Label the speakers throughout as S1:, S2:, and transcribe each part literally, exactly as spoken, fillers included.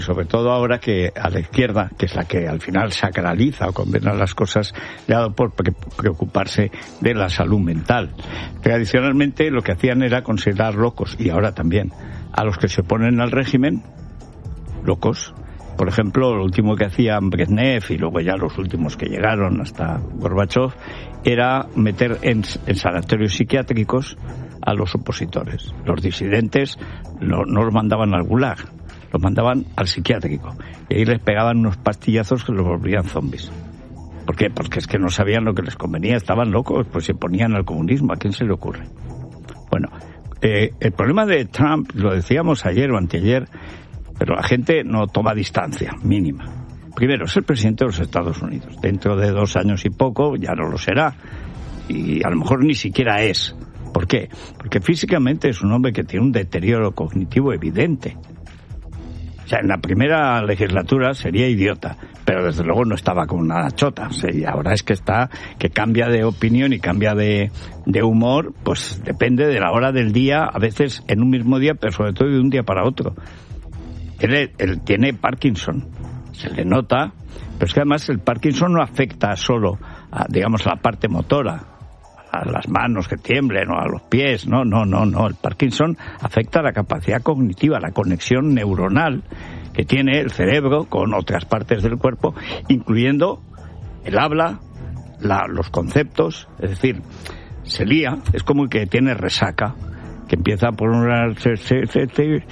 S1: Sobre todo ahora que a la izquierda, que es la que al final sacraliza o condena las cosas, le ha dado por preocuparse de la salud mental. Tradicionalmente lo que hacían era considerar locos, y ahora también, a los que se oponen al régimen, locos. Por ejemplo, lo último que hacían Brezhnev y luego ya los últimos que llegaron hasta Gorbachov era meter en, en sanatorios psiquiátricos a los opositores. Los disidentes no, no los mandaban al gulag, los mandaban al psiquiátrico. Y ahí les pegaban unos pastillazos que los volvían zombies. ¿Por qué? Porque es que no sabían lo que les convenía, estaban locos, pues se ponían al comunismo. ¿A quién se le ocurre? Bueno, eh, el problema de Trump, lo decíamos ayer o anteayer, pero la gente no toma distancia, mínima. Primero, es el presidente de los Estados Unidos. Dentro de dos años y poco ya no lo será. Y a lo mejor ni siquiera es. ¿Por qué? Porque físicamente es un hombre que tiene un deterioro cognitivo evidente. O sea, en la primera legislatura sería idiota, pero desde luego no estaba como una chota. O sea, y ahora es que está, que cambia de opinión y cambia de, de humor, pues depende de la hora del día, a veces en un mismo día, pero sobre todo de un día para otro. Él, él tiene Parkinson, se le nota, pero es que además el Parkinson no afecta solo a, digamos, la parte motora, a las manos que tiemblen o a los pies, no, no, no, no. El Parkinson afecta a la capacidad cognitiva, la conexión neuronal que tiene el cerebro con otras partes del cuerpo, incluyendo el habla, la, los conceptos, es decir, se lía, es como el que tiene resaca, que empieza por una... Se, se, se, se,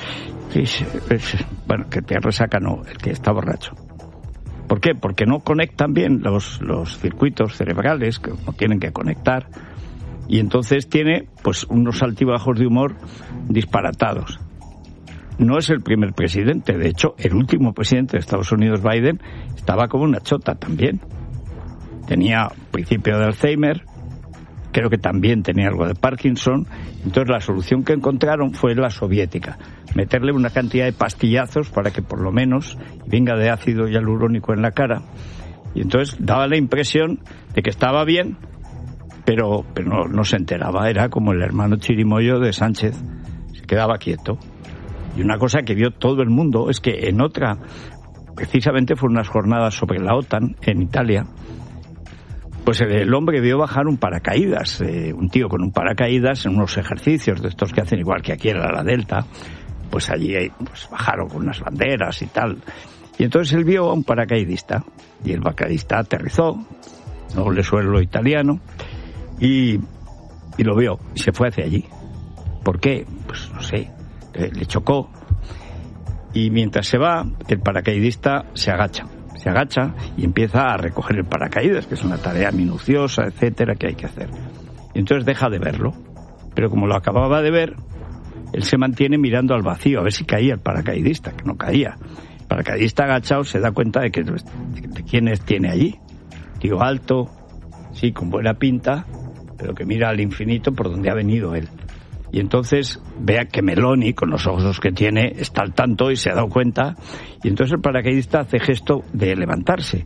S1: bueno, que te resaca no, el que está borracho. ¿Por qué? Porque no conectan bien los, los circuitos cerebrales, que no tienen que conectar, y entonces tiene pues unos altibajos de humor disparatados. No es el primer presidente, de hecho, el último presidente de Estados Unidos, Biden, estaba como una chota también. Tenía principio de Alzheimer, creo que también tenía algo de Parkinson. Entonces la solución que encontraron fue la soviética, meterle una cantidad de pastillazos para que por lo menos venga de ácido hialurónico en la cara, y entonces daba la impresión de que estaba bien, pero, pero no, no se enteraba. Era como el hermano chirimoyo de Sánchez, se quedaba quieto. Y una cosa que vio todo el mundo es que en otra, precisamente fueron unas jornadas sobre la OTAN en Italia, pues el hombre vio bajar un paracaídas, eh, un tío con un paracaídas en unos ejercicios de estos que hacen igual que aquí en la Delta, pues allí pues bajaron con unas banderas y tal. Y entonces él vio a un paracaidista, y el paracaidista aterrizó, no le suelo italiano, y, y lo vio, y se fue hacia allí. ¿Por qué? Pues no sé, le, le chocó, y mientras se va, el paracaidista se agacha. Se agacha y empieza a recoger el paracaídas, que es una tarea minuciosa, etcétera, que hay que hacer. Y entonces deja de verlo. Pero como lo acababa de ver, él se mantiene mirando al vacío, a ver si caía el paracaidista, que no caía. El paracaidista agachado se da cuenta de que de, de quién es, tiene allí. Tío alto, sí, con buena pinta, pero que mira al infinito por donde ha venido él. Y entonces vea que Meloni, con los ojos que tiene, está al tanto y se ha dado cuenta. Y entonces el paracaidista hace gesto de levantarse.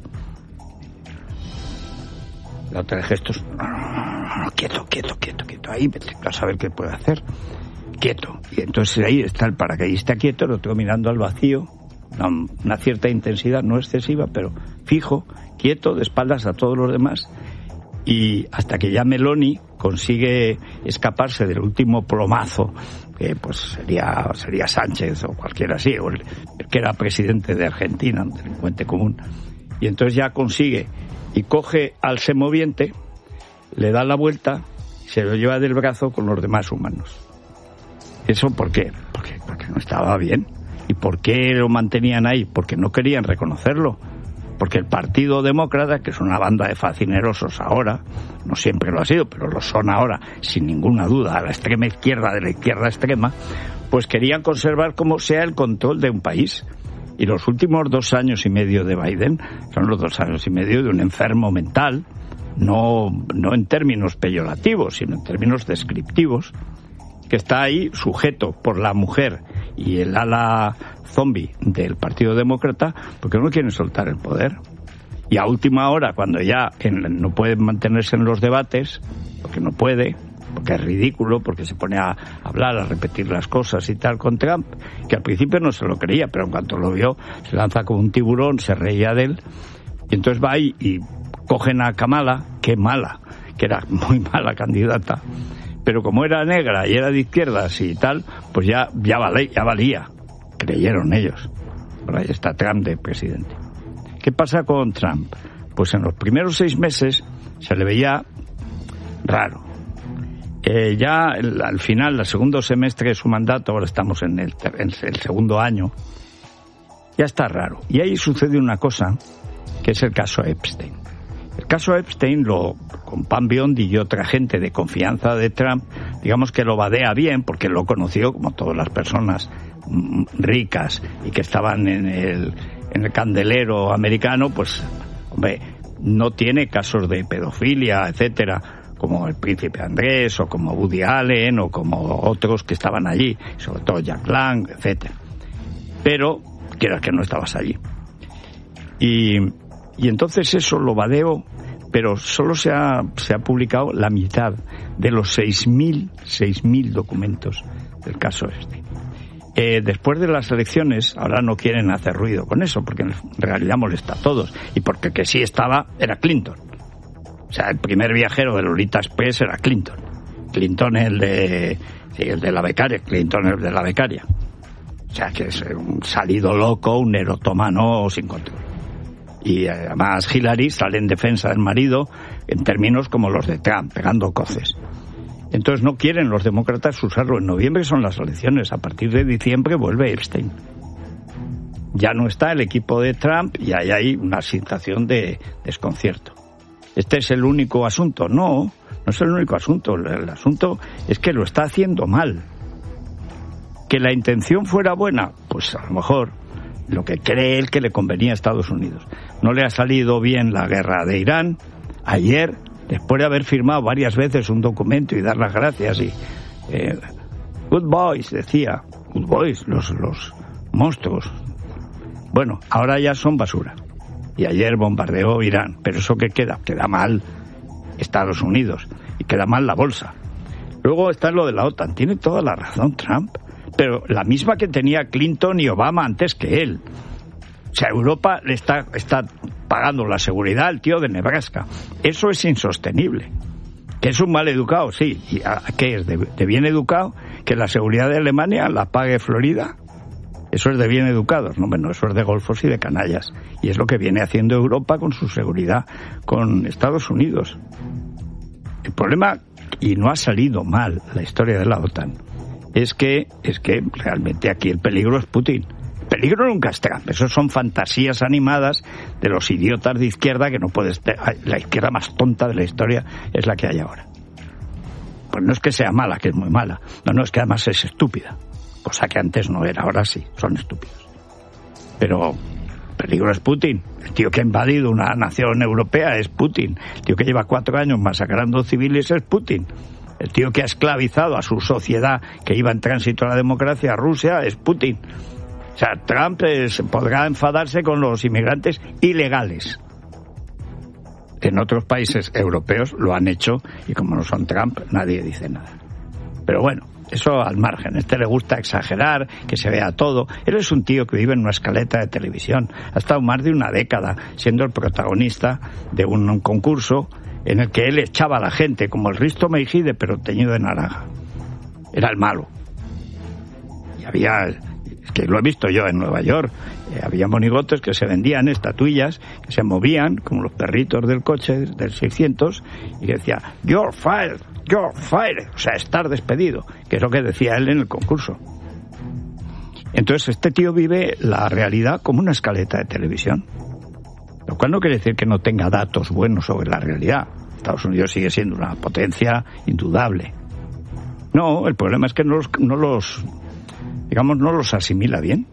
S1: La otra de gestos, no, no, no, no, quieto, quieto, quieto, quieto. Ahí, vete a saber qué puede hacer. Quieto. Y entonces ahí está el paracaidista quieto, el otro mirando al vacío. Una, una cierta intensidad, no excesiva, pero fijo, quieto, de espaldas a todos los demás. Y hasta que ya Meloni consigue escaparse del último plomazo, que pues sería sería Sánchez o cualquiera así, o el, el que era presidente de Argentina, un delincuente común. Y entonces ya consigue y coge al semoviente, le da la vuelta, se lo lleva del brazo con los demás humanos. ¿Eso por qué? Porque, porque no estaba bien. ¿Y por qué lo mantenían ahí? Porque no querían reconocerlo. Porque el Partido Demócrata, que es una banda de facinerosos ahora, no siempre lo ha sido, pero lo son ahora, sin ninguna duda, a la extrema izquierda de la izquierda extrema, pues querían conservar como sea el control de un país. Y los últimos dos años y medio de Biden son los dos años y medio de un enfermo mental, no, no en términos peyorativos, sino en términos descriptivos, que está ahí sujeto por la mujer y el ala zombie del Partido Demócrata, porque no quieren soltar el poder. Y a última hora, cuando ya en, no puede mantenerse en los debates, porque no puede, porque es ridículo, porque se pone a hablar, a repetir las cosas y tal con Trump, que al principio no se lo creía, pero en cuanto lo vio, se lanza como un tiburón, se reía de él, y entonces va ahí y cogen a Kamala, que mala, que era muy mala candidata, pero como era negra y era de izquierdas y tal, pues ya, ya, vale, ya valía, creyeron ellos. Por ahí está Trump de presidente. ¿Qué pasa con Trump? Pues en los primeros seis meses se le veía raro. Eh, ya el, al final, el segundo semestre de su mandato, ahora estamos en el, en el segundo año, ya está raro. Y ahí sucede una cosa, que es el caso Epstein. El caso Epstein, lo, con Pam Biondi y otra gente de confianza de Trump, digamos que lo badea bien, porque lo conoció como todas las personas mm, ricas y que estaban en el, en el candelero americano, pues, hombre, no tiene casos de pedofilia, etcétera, como el príncipe Andrés, o como Woody Allen, o como otros que estaban allí, sobre todo Jack Lang, etcétera. Pero, quieras que no estabas allí. Y, y entonces eso lo badeo, pero solo se ha, se ha publicado la mitad de los seis mil documentos del caso este. Eh, después de las elecciones, ahora no quieren hacer ruido con eso, porque en realidad molesta a todos, y porque el que sí estaba era Clinton. O sea, el primer viajero de Lolita Express era Clinton. Clinton el de, sí, el de la becaria, Clinton el de la becaria. O sea, que es un salido loco, un erotomano sin control. Y además Hillary sale en defensa del marido en términos como los de Trump, pegando coces. Entonces no quieren los demócratas usarlo. En noviembre son las elecciones. A partir de diciembre vuelve Epstein. Ya no está el equipo de Trump y ahí hay una situación de desconcierto. ¿Este es el único asunto? No, no es el único asunto. El asunto es que lo está haciendo mal. ¿Que la intención fuera buena? Pues a lo mejor lo que cree él que le convenía a Estados Unidos. No le ha salido bien la guerra de Irán. Ayer, después de haber firmado varias veces un documento y dar las gracias y eh, good boys, decía, good boys, los, los monstruos. Bueno, ahora ya son basura. Y ayer bombardeó Irán. Pero ¿eso qué queda? Queda mal Estados Unidos y queda mal la bolsa. Luego está lo de la OTAN. Tiene toda la razón Trump, pero la misma que tenía Clinton y Obama antes que él. O sea, Europa le está, está pagando la seguridad al tío de Nebraska. Eso es insostenible. ¿Que es un mal educado? Sí. ¿Y a, qué es? ¿De, de bien educado? ¿Que la seguridad de Alemania la pague Florida? Eso es de bien educados. No, bueno, eso es de golfos y de canallas. Y es lo que viene haciendo Europa con su seguridad con Estados Unidos. El problema, y no ha salido mal la historia de la OTAN, es que, es que realmente aquí el peligro es Putin. El peligro nunca es Trump. Eso son fantasías animadas de los idiotas de izquierda que no puedes... La izquierda más tonta de la historia es la que hay ahora. Pues no es que sea mala, que es muy mala. No, no, es que además es estúpida. Cosa que antes no era, ahora sí, son estúpidos. Pero el peligro es Putin. El tío que ha invadido una nación europea es Putin. El tío que lleva cuatro años masacrando civiles es Putin. El tío que ha esclavizado a su sociedad que iba en tránsito a la democracia, a Rusia, es Putin. O sea, Trump es, podrá enfadarse con los inmigrantes ilegales. En otros países europeos lo han hecho y como no son Trump, nadie dice nada. Pero bueno, eso al margen. A este le gusta exagerar, que se vea todo. Él es un tío que vive en una escaleta de televisión. Ha estado más de una década siendo el protagonista de un, un concurso en el que él echaba a la gente como el Risto Mejide, pero teñido de naranja. Era el malo. Y había... Es que lo he visto yo en Nueva York. Eh, había monigotes que se vendían, estatuillas, que se movían, como los perritos del coche del seiscientos, y que decía, you're fired, you're fired. O sea, estar despedido, que es lo que decía él en el concurso. Entonces, este tío vive la realidad como una escaleta de televisión. Lo cual no quiere decir que no tenga datos buenos sobre la realidad. Estados Unidos sigue siendo una potencia indudable. No, el problema es que no los... No los digamos, no los asimila bien.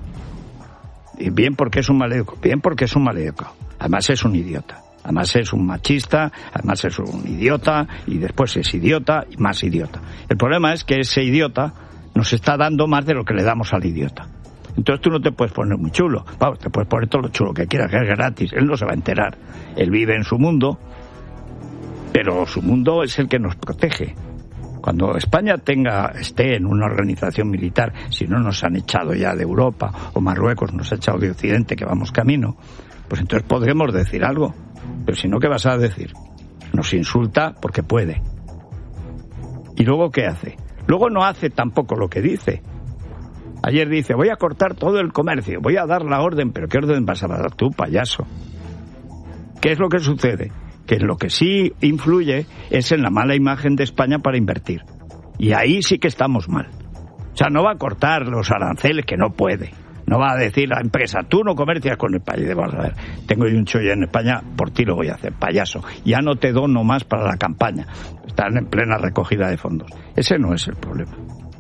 S1: Y bien porque es un maleducado, bien porque es un maleducado. Además es un idiota. Además es un machista, además es un idiota, y después es idiota y más idiota. El problema es que ese idiota nos está dando más de lo que le damos al idiota. Entonces tú no te puedes poner muy chulo. Vamos, te puedes poner todo lo chulo que quieras, que es gratis. Él no se va a enterar. Él vive en su mundo, pero su mundo es el que nos protege. Cuando España tenga esté en una organización militar, si no nos han echado ya de Europa, o Marruecos nos ha echado de Occidente, que vamos camino, pues entonces podremos decir algo. Pero si no, ¿qué vas a decir? Nos insulta porque puede. ¿Y luego qué hace? Luego no hace tampoco lo que dice. Ayer dice, voy a cortar todo el comercio, voy a dar la orden, pero ¿qué orden vas a dar tú, payaso? ¿Qué es lo que sucede? Que lo que sí influye es en la mala imagen de España para invertir. Y ahí sí que estamos mal. O sea, no va a cortar los aranceles, que no puede. No va a decir a la empresa, tú no comercias con el país. Vamos a ver, tengo yo un chollo en España, por ti lo voy a hacer, payaso. Ya no te dono más para la campaña. Están en plena recogida de fondos. Ese no es el problema.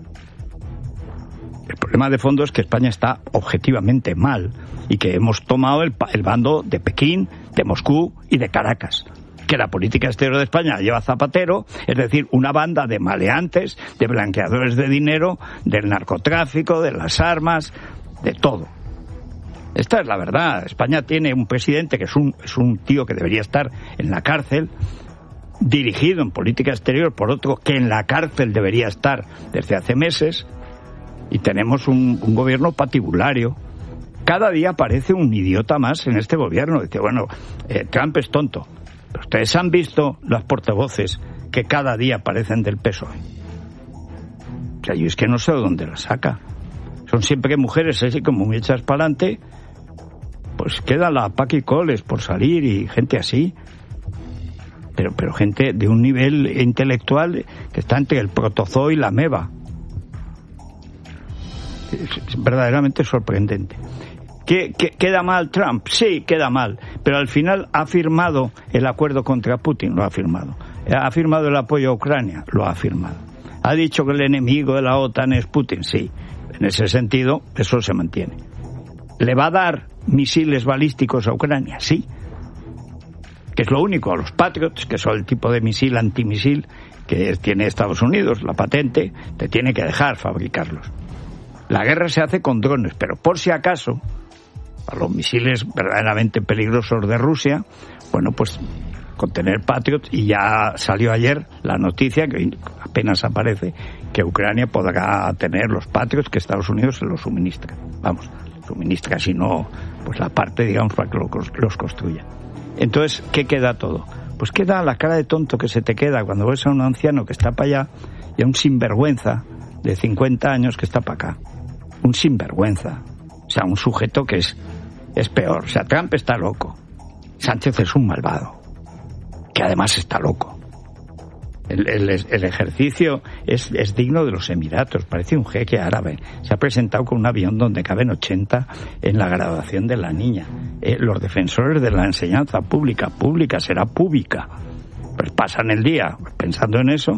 S1: El problema de fondo es que España está objetivamente mal y que hemos tomado el, el bando de Pekín, de Moscú y de Caracas. Que la política exterior de España lleva Zapatero, es decir, una banda de maleantes, de blanqueadores de dinero, del narcotráfico, de las armas, de todo. Esta es la verdad. España tiene un presidente que es un, es un tío que debería estar en la cárcel, dirigido en política exterior por otro que en la cárcel debería estar desde hace meses, y tenemos un, un gobierno patibulario. Cada día aparece un idiota más en este gobierno. Dice, bueno, eh, Trump es tonto. Pero ustedes han visto las portavoces que cada día aparecen del P S O E. O sea, yo es que no sé de dónde las saca. Son siempre mujeres así como muy hechas para adelante. Pues queda la Paqui Coles por salir y gente así. Pero, pero gente de un nivel intelectual que está entre el protozoo y la ameba. Es verdaderamente sorprendente. ¿Qué, qué, ¿Queda mal Trump? Sí, queda mal. Pero al final ha firmado el acuerdo contra Putin, lo ha firmado. Ha firmado el apoyo a Ucrania, lo ha firmado. Ha dicho que el enemigo de la OTAN es Putin, sí. En ese sentido, eso se mantiene. ¿Le va a dar misiles balísticos a Ucrania? Sí. Que es lo único. A los Patriots, que son el tipo de misil antimisil que tiene Estados Unidos, la patente, te tiene que dejar fabricarlos. La guerra se hace con drones, pero por si acaso, a los misiles verdaderamente peligrosos de Rusia, bueno, pues con tener Patriot, y ya salió ayer la noticia, que apenas aparece, que Ucrania podrá tener los Patriots que Estados Unidos se los suministra. Vamos, suministra, si no, pues la parte, digamos, para que los construya. Entonces, ¿qué queda todo? Pues queda la cara de tonto que se te queda cuando ves a un anciano que está para allá y a un sinvergüenza de cincuenta años que está para acá. Un sinvergüenza. O sea, un sujeto que es, es peor. O sea, Trump está loco. Sánchez es un malvado, que además está loco. El, el, el ejercicio es, es digno de los Emiratos. Parece un jeque árabe. Se ha presentado con un avión donde caben ochenta en la graduación de la niña. Eh, los defensores de la enseñanza pública, pública será pública. Pues pasan el día pensando en eso.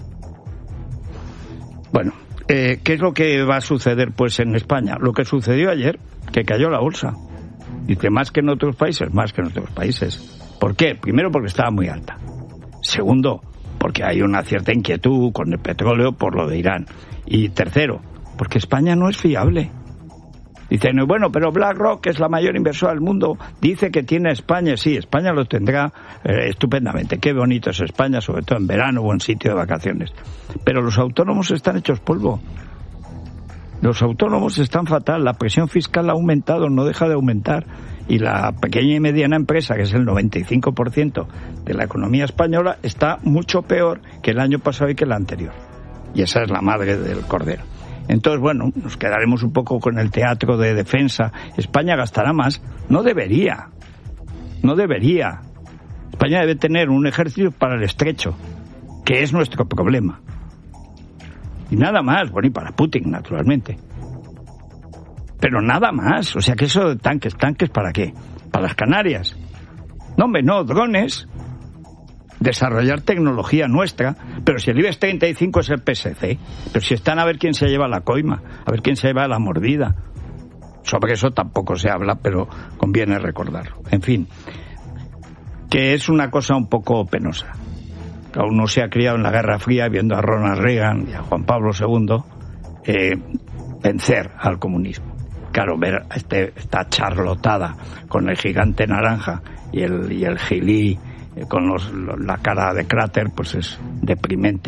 S1: Bueno, eh, ¿qué es lo que va a suceder pues en España? Lo que sucedió ayer, que cayó la bolsa. Dice, más que en otros países, más que en otros países. ¿Por qué? Primero, porque estaba muy alta. Segundo, porque hay una cierta inquietud con el petróleo por lo de Irán. Y tercero, porque España no es fiable. Dicen, bueno, pero BlackRock, que es la mayor inversora del mundo, dice que tiene a España. Sí, España lo tendrá eh, estupendamente. Qué bonito es España, sobre todo en verano o en sitio de vacaciones. Pero los autónomos están hechos polvo. Los autónomos están fatal. La presión fiscal ha aumentado, no deja de aumentar. Y la pequeña y mediana empresa, que es el noventa y cinco por ciento de la economía española, está mucho peor que el año pasado y que el anterior. Y esa es la madre del cordero. Entonces, bueno, nos quedaremos un poco con el teatro de defensa. España gastará más. No debería. No debería. España debe tener un ejército para el estrecho, que es nuestro problema. Y nada más. Bueno, y para Putin, naturalmente. Pero nada más. O sea, que eso de tanques, ¿tanques para qué? ¿Para las Canarias? No, hombre, no, drones. Desarrollar tecnología nuestra. Pero si el IBEX treinta y cinco es el P S C. Pero si están a ver quién se lleva la coima, a ver quién se lleva la mordida. Sobre eso tampoco se habla, pero conviene recordarlo. En fin, que es una cosa un poco penosa. Uno se ha criado en la Guerra Fría viendo a Ronald Reagan y a Juan Pablo segundo eh, vencer al comunismo. Claro, ver este, esta charlotada con el gigante naranja y el, y el gilí eh, con los, la cara de cráter, pues es deprimente.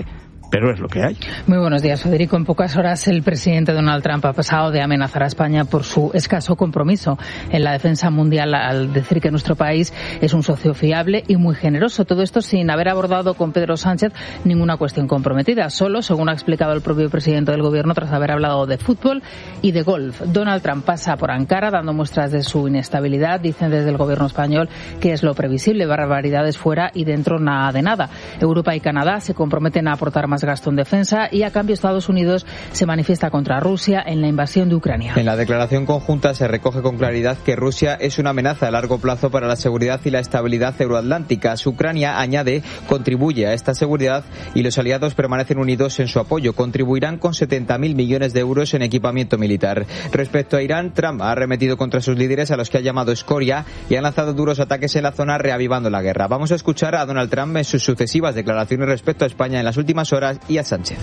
S1: pero es lo que hay.
S2: Muy buenos días, Federico. En pocas horas el presidente Donald Trump ha pasado de amenazar a España por su escaso compromiso en la defensa mundial al decir que nuestro país es un socio fiable y muy generoso. Todo esto sin haber abordado con Pedro Sánchez ninguna cuestión comprometida, solo, según ha explicado el propio presidente del gobierno, tras haber hablado de fútbol y de golf. Donald Trump pasa por Ankara dando muestras de su inestabilidad. Dicen desde el gobierno español que es lo previsible, barbaridades fuera y dentro nada de nada. Europa y Canadá se comprometen a aportar más gasto en defensa y a cambio Estados Unidos se manifiesta contra Rusia en la invasión de Ucrania.
S3: En la declaración conjunta se recoge con claridad que Rusia es una amenaza a largo plazo para la seguridad y la estabilidad euroatlántica. Ucrania, añade, contribuye a esta seguridad y los aliados permanecen unidos en su apoyo. Contribuirán con setenta mil millones de euros en equipamiento militar. Respecto a Irán, Trump ha arremetido contra sus líderes, a los que ha llamado escoria, y ha lanzado duros ataques en la zona, reavivando la guerra. Vamos a escuchar a Donald Trump en sus sucesivas declaraciones respecto a España en las últimas horas y a Sánchez.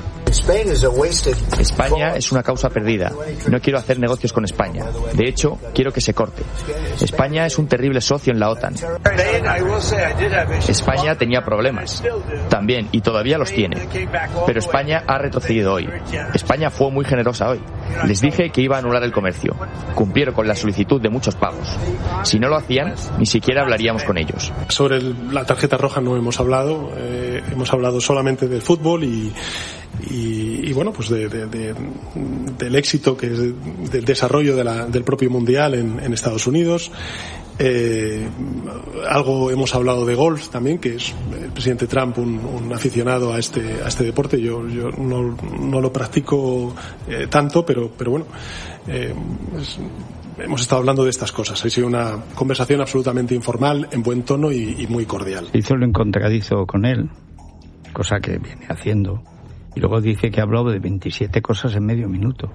S4: España es una causa perdida. No quiero hacer negocios con España. De hecho, quiero que se corte. España es un terrible socio en la OTAN. España tenía problemas. También, y todavía los tiene. Pero España ha retrocedido hoy. España fue muy generosa hoy. Les dije que iba a anular el comercio. Cumplieron con la solicitud de muchos pagos. Si no lo hacían, ni siquiera hablaríamos con ellos.
S5: Sobre el, la tarjeta roja no hemos hablado. Eh, hemos hablado solamente del fútbol y Y, y bueno, pues de, de, de, del éxito, que es del desarrollo de la, del propio mundial en, en Estados Unidos. Eh, algo hemos hablado de golf también, que es el presidente Trump un, un aficionado a este a este deporte. Yo yo no, no lo practico eh, tanto, pero pero bueno, eh, es, hemos estado hablando de estas cosas. Ha sido una conversación absolutamente informal, en buen tono y, y muy cordial.
S1: Hizo lo encontradizo con él, cosa que viene haciendo. Y luego dice que ha hablado de veintisiete cosas en medio minuto.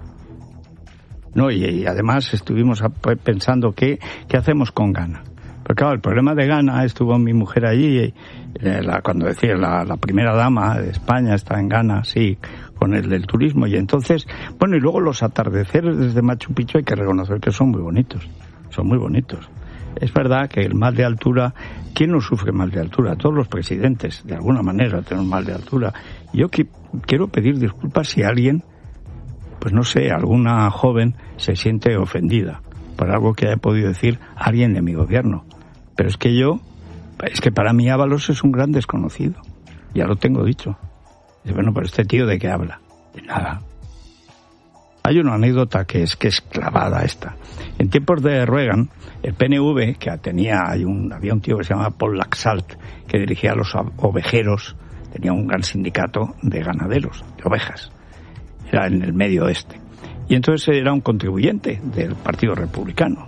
S1: No, y, y además estuvimos pensando qué, qué hacemos con Ghana. Pero claro, el problema de Ghana, estuvo mi mujer allí, y, eh, la, cuando decía la, la primera dama de España está en Ghana, sí, con el del turismo. Y entonces, bueno, y luego los atardeceres desde Machu Picchu hay que reconocer que son muy bonitos. Son muy bonitos. Es verdad que el mal de altura, ¿quién no sufre mal de altura? Todos los presidentes, de alguna manera, tienen mal de altura. Yo que, quiero pedir disculpas si alguien, pues no sé, alguna joven se siente ofendida por algo que haya podido decir alguien de mi gobierno. Pero es que yo, es que para mí Ábalos es un gran desconocido. Ya lo tengo dicho. Y bueno, pero este tío, ¿de qué habla? De nada. Hay una anécdota que es que es clavada esta. En tiempos de Reagan, el P N V, que tenía, hay un, había un tío que se llamaba Paul Laxalt, que dirigía a los ovejeros, tenía un gran sindicato de ganaderos, de ovejas. Era en el medio oeste. Y entonces era un contribuyente del Partido Republicano.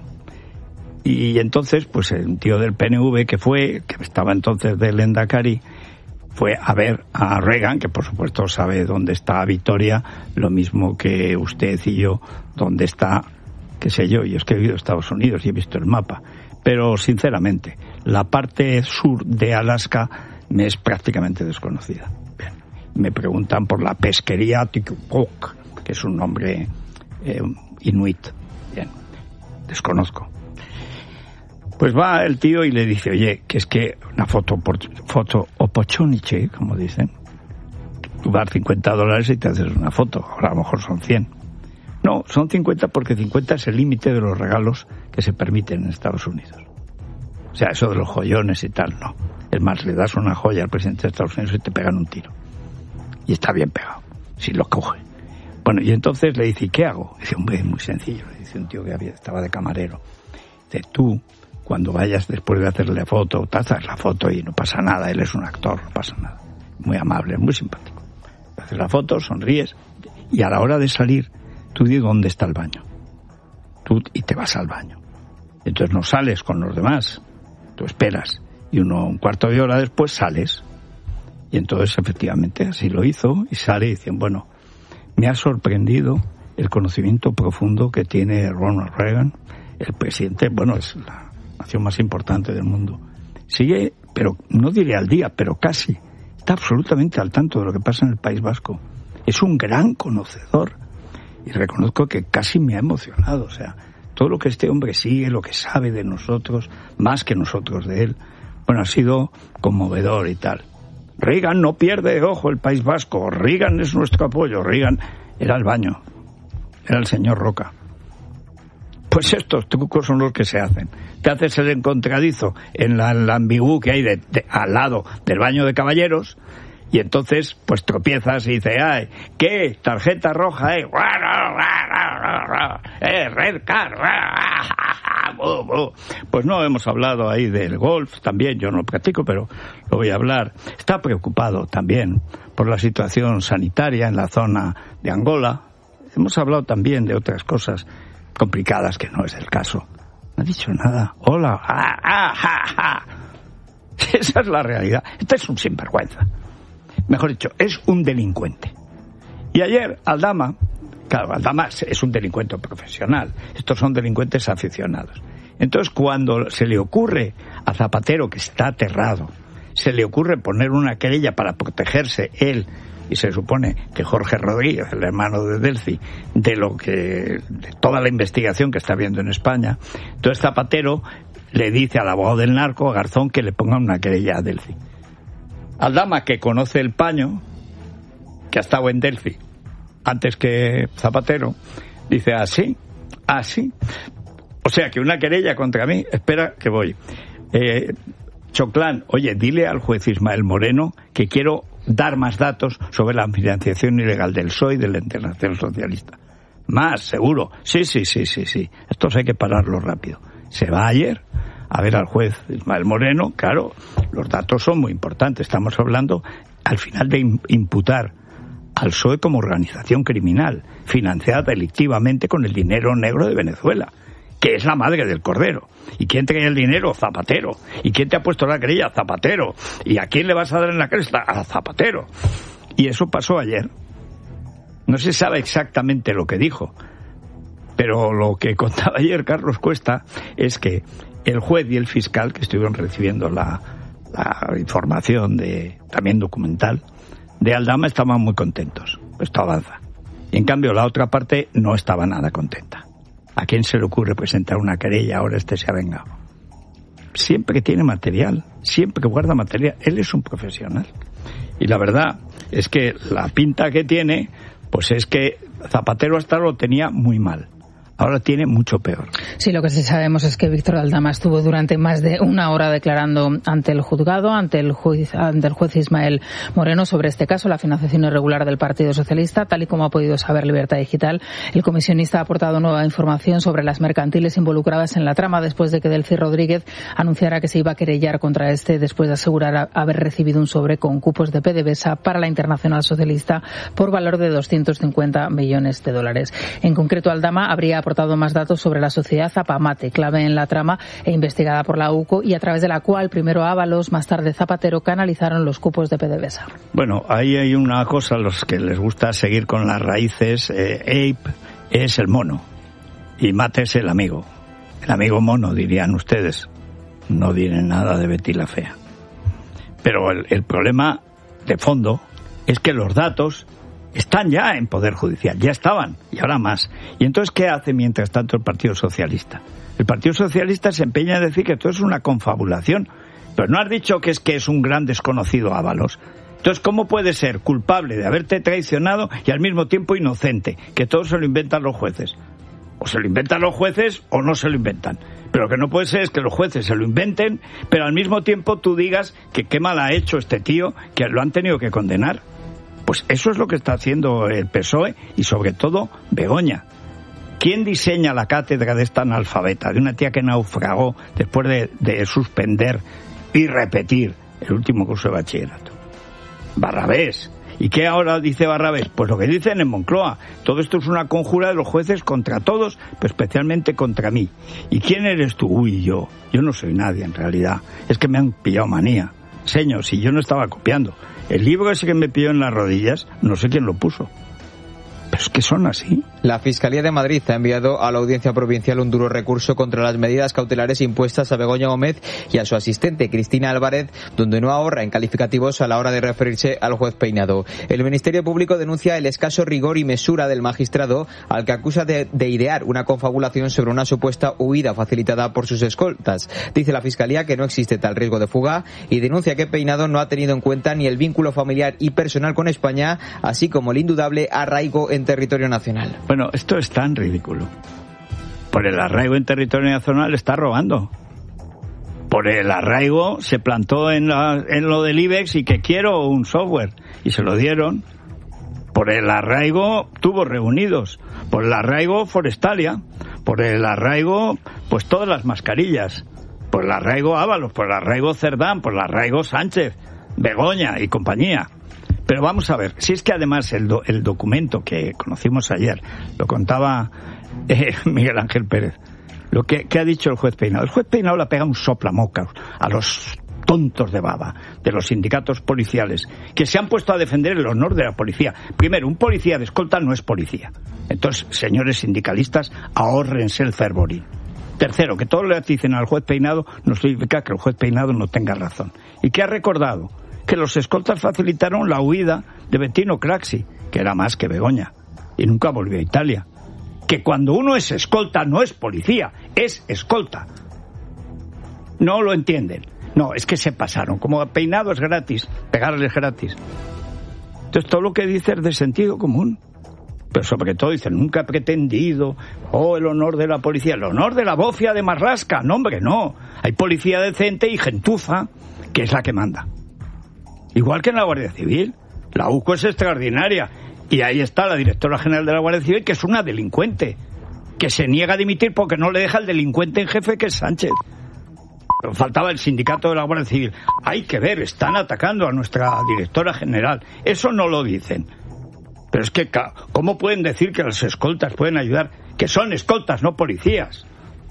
S1: Y entonces, pues un tío del P N V que fue, que estaba entonces de Lendakari, fue a ver a Reagan, que por supuesto sabe dónde está Vitoria, lo mismo que usted y yo, dónde está, qué sé yo, yo es que he vivido en Estados Unidos y he visto el mapa. Pero sinceramente, la parte sur de Alaska me es prácticamente desconocida. Bien. Me preguntan por la pesquería Tikukok, que es un nombre eh, inuit. Bien, desconozco. Pues va el tío y le dice, oye, que es que una foto, por, foto opochoniche, como dicen, tú vas cincuenta dólares y te haces una foto, ahora a lo mejor son cien. No, son cincuenta porque cincuenta es el límite de los regalos que se permiten en Estados Unidos. O sea, eso de los joyones y tal, no. Es más, le das una joya al presidente de Estados Unidos y te pegan un tiro. Y está bien pegado, si lo coge. Bueno, y entonces le dice, ¿y qué hago? Dice, hombre, es muy sencillo. Le dice un tío que había, estaba de camarero. Dice, tú, cuando vayas después de hacerle foto, te haces la foto y no pasa nada, él es un actor, no pasa nada. Muy amable, muy simpático. Te haces la foto, sonríes, y a la hora de salir, tú di dónde está el baño. Tú, y te vas al baño. Entonces no sales con los demás, tú esperas, y uno, un cuarto de hora después sales. Y entonces efectivamente así lo hizo, y sale y dicen, bueno, me ha sorprendido el conocimiento profundo que tiene Ronald Reagan, el presidente, bueno, es la nación más importante del mundo. Sigue, pero no diré al día, pero casi. Está absolutamente al tanto de lo que pasa en el País Vasco. Es un gran conocedor. Y reconozco que casi me ha emocionado. O sea, todo lo que este hombre sigue, lo que sabe de nosotros, más que nosotros de él, bueno, ha sido conmovedor y tal. Reagan no pierde, ojo, el País Vasco. Reagan es nuestro apoyo. Reagan era el baño. Era el señor Roca. Pues estos trucos son los que se hacen. Te haces el encontradizo en la, la ambigú que hay de, de, al lado del baño de caballeros, y entonces pues tropiezas y dices, ay, ¿qué? Tarjeta roja, eh, eh red card. Pues no hemos hablado ahí del golf, también yo no lo practico, pero lo voy a hablar. Está preocupado también por la situación sanitaria en la zona de Angola. Hemos hablado también de otras cosas complicadas que no es el caso. No ha dicho nada. Hola. Ah, ah, ah, ah. Esa es la realidad. Este es un sinvergüenza. Mejor dicho, es un delincuente. Y ayer Aldama, claro, Aldama es un delincuente profesional. Estos son delincuentes aficionados. Entonces, cuando se le ocurre a Zapatero, que está aterrado, se le ocurre poner una querella para protegerse él, y se supone que Jorge Rodríguez, el hermano de Delcy, de lo que de toda la investigación que está habiendo en España, entonces Zapatero le dice al abogado del narco, a Garzón, que le ponga una querella a Delcy. Aldama, que conoce el paño, que ha estado en Delcy antes que Zapatero, dice así, así. O sea que una querella contra mí, espera que voy. Eh, Choclán, oye, dile al juez Ismael Moreno que quiero dar más datos sobre la financiación ilegal del P S O E y de la Internacional Socialista. Más, seguro. Sí, sí, sí, sí, sí. Estos hay que pararlo rápido. Se va ayer a ver al juez Ismael Moreno. Claro, los datos son muy importantes. Estamos hablando, al final, de imputar al P S O E como organización criminal, financiada delictivamente con el dinero negro de Venezuela, que es la madre del cordero. ¿Y quién te trae el dinero? Zapatero. ¿Y quién te ha puesto la querella? Zapatero. ¿Y a quién le vas a dar en la cresta? A Zapatero. Y eso pasó ayer. No se sabe exactamente lo que dijo, pero lo que contaba ayer Carlos Cuesta es que el juez y el fiscal, que estuvieron recibiendo la, la información de también documental de Aldama, estaban muy contentos. Esto avanza. Y en cambio la otra parte no estaba nada contenta. ¿A quién se le ocurre presentar una querella? Ahora este se ha vengado. Siempre que tiene material, siempre que guarda material, él es un profesional. Y la verdad es que la pinta que tiene, pues es que Zapatero hasta lo tenía muy mal. Ahora tiene mucho peor.
S2: Sí, lo que sí sabemos es que Víctor Aldama estuvo durante más de una hora declarando ante el juzgado, ante el juez, ante el juez Ismael Moreno, sobre este caso, la financiación irregular del Partido Socialista. Tal y como ha podido saber Libertad Digital, el comisionista ha aportado nueva información sobre las mercantiles involucradas en la trama después de que Delcy Rodríguez anunciara que se iba a querellar contra este después de asegurar haber recibido un sobre con cupos de PDVSA para la Internacional Socialista por valor de doscientos cincuenta millones de dólares. En concreto, Aldama habría aportado más datos sobre la sociedad Zapamate, clave en la trama e investigada por la U C O, y a través de la cual primero Ábalos, más tarde Zapatero, canalizaron los cupos de PDVSA.
S1: Bueno, ahí hay una cosa, a los que les gusta seguir con las raíces. eh, Ape es el mono y Mate es el amigo. El amigo mono, dirían ustedes. No tienen nada de Betty la Fea. Pero el, el problema de fondo es que los datos están ya en Poder Judicial, ya estaban, y ahora más. ¿Y entonces qué hace mientras tanto el Partido Socialista? El Partido Socialista se empeña en decir que esto es una confabulación, pero no has dicho que es que es un gran desconocido Ábalos. Entonces, ¿cómo puede ser culpable de haberte traicionado y al mismo tiempo inocente? Que todo se lo inventan los jueces. O se lo inventan los jueces o no se lo inventan. Pero lo que no puede ser es que los jueces se lo inventen, pero al mismo tiempo tú digas que qué mal ha hecho este tío, que lo han tenido que condenar. Pues eso es lo que está haciendo el P S O E y sobre todo Begoña. ¿Quién diseña la cátedra de esta analfabeta, de una tía que naufragó después de, de suspender y repetir el último curso de bachillerato? Barrabés. ¿Y qué ahora dice Barrabés? Pues lo que dicen en Moncloa. Todo esto es una conjura de los jueces contra todos, pero especialmente contra mí. ¿Y quién eres tú? Uy, yo. Yo no soy nadie en realidad. Es que me han pillado manía. Señor, si yo no estaba copiando. El libro ese que me pilló en las rodillas, no sé quién lo puso. Pero es que son así.
S3: La Fiscalía de Madrid ha enviado a la Audiencia Provincial un duro recurso contra las medidas cautelares impuestas a Begoña Gómez y a su asistente, Cristina Álvarez, donde no ahorra en calificativos a la hora de referirse al juez Peinado. El Ministerio Público denuncia el escaso rigor y mesura del magistrado, al que acusa de, de idear una confabulación sobre una supuesta huida facilitada por sus escoltas. Dice la Fiscalía que no existe tal riesgo de fuga y denuncia que Peinado no ha tenido en cuenta ni el vínculo familiar y personal con España, así como el indudable arraigo en territorio nacional.
S1: Bueno, esto es tan ridículo. Por el arraigo en territorio nacional está robando. Por el arraigo se plantó en, la, en lo del IBEX y que quiero un software. Y se lo dieron. Por el arraigo tuvo reunidos. Por el arraigo Forestalia. Por el arraigo, pues todas las mascarillas. Por el arraigo Ábalos. Por el arraigo Cerdán. Por el arraigo Sánchez, Begoña y compañía. Pero vamos a ver, si es que además el, do, el documento que conocimos ayer, lo contaba eh, Miguel Ángel Pérez, lo que, que ha dicho el juez Peinado. El juez Peinado le pega un soplamocas a los tontos de baba de los sindicatos policiales que se han puesto a defender el honor de la policía. Primero, un policía de escolta no es policía. Entonces, señores sindicalistas, ahórrense el fervorín. Tercero, que todo lo que dicen al juez Peinado no significa que el juez Peinado no tenga razón. ¿Y qué ha recordado? Que los escoltas facilitaron la huida de Bettino Craxi, que era más que Begoña, y nunca volvió a Italia. Que cuando uno es escolta no es policía, es escolta. No lo entienden. No, es que se pasaron. Como Peinado es gratis, pegarles es gratis. Entonces todo lo que dice es de sentido común. Pero sobre todo dicen, nunca he pretendido, oh, el honor de la policía, el honor de la bofia de Marlasca. No, hombre, no. Hay policía decente y gentuza, que es la que manda. Igual que en la Guardia Civil. La U C O es extraordinaria. Y ahí está la directora general de la Guardia Civil, que es una delincuente, que se niega a dimitir porque no le deja el delincuente en jefe, que es Sánchez. Pero faltaba el sindicato de la Guardia Civil. Hay que ver, están atacando a nuestra directora general. Eso no lo dicen. Pero es que, ¿cómo pueden decir que los escoltas pueden ayudar? Que son escoltas, no policías.